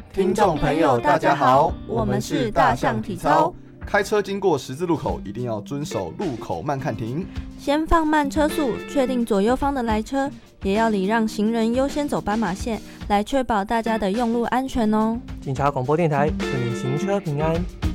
听众朋友大家好，我们是大象体操。 开车经过十字路口一定要遵守路口慢看停， 先放慢车速，确定左右方的来车，也要礼让行人优先走斑马线，来确保大家的用路安全哦。 警察广播电台，祝你行车平安。